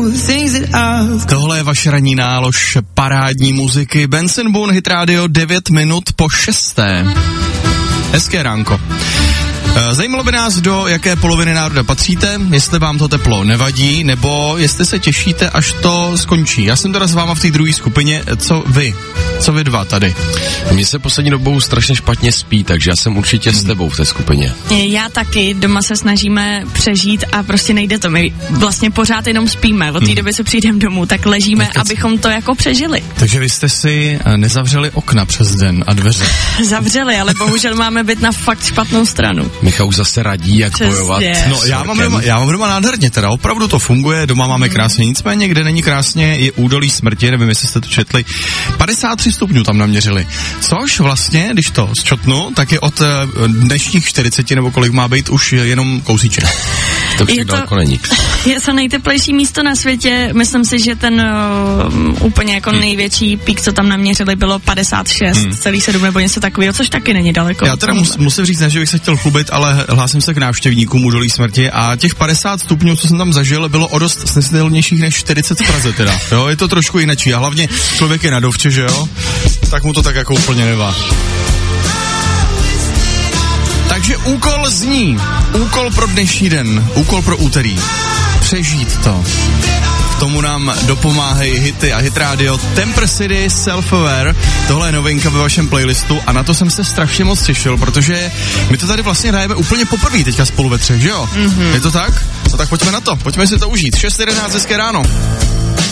Tohle je vaše ranní nálož parádní muziky. Benson Boone, Hit Radio, 9 minut po 6. Hezké ránko. Zajímalo by nás, do jaké poloviny národa patříte, jestli vám to teplo nevadí, nebo jestli se těšíte, až to skončí. Já jsem teda s váma v té druhé skupině, co vy dva tady? Mně se poslední dobou strašně špatně spí, takže já jsem určitě s tebou v té skupině. Já taky, doma se snažíme přežít a prostě nejde to. My vlastně pořád jenom spíme, od té doby se přijdeme domů, tak ležíme, abychom to jako přežili. Takže vy jste si nezavřeli okna přes den a dveře? Zavřeli, ale bohužel máme být na fakt špatnou stranu. Michal už zase radí, jak bojovat. No já mám doma nádherně teda, opravdu to funguje, doma máme krásně, nicméně kde není krásně je údolí smrti, nevím, jestli jste to četli, 53 stupňů tam naměřili, což vlastně, když to zčotnu, tak je od dnešních 40 nebo kolik má být už jenom kousíček. To už daleko není. Je to nejteplejší místo na světě, myslím si, že ten úplně jako největší pík, co tam naměřili, bylo 56,7 nebo něco takového, což taky není daleko. Já teda musím říct, ne, že bych se chtěl chlubit, ale hlásím se k návštěvníkům údolí smrti a těch 50 stupňů, co jsem tam zažil, bylo o dost snesitelnějších než 40 v Praze teda. Jo, je to trošku jinačí a hlavně člověk je na dovče, že jo, tak mu to tak jako úplně nevá. Takže úkol zní, úkol pro dnešní den, úkol pro úterý, přežít to. K tomu nám dopomáhají hity a Hit Radio, Temper City, Self-Aware, tohle je novinka ve vašem playlistu a na to jsem se strašně moc těšil, protože my to tady vlastně hrajeme úplně poprvé teďka spolu ve třech, že jo? Je to tak? No tak pojďme na to, pojďme si to užít. 6:11 hezké ráno.